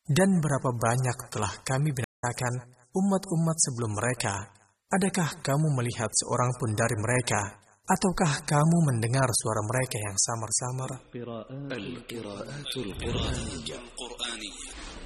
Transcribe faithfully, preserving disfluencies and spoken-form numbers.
Dan berapa banyak telah kami binasakan umat-umat sebelum mereka. Adakah kamu melihat seorang pun dari mereka? Ataukah kamu mendengar suara mereka yang samar-samar? Al-Qira'atul Qur'aniyah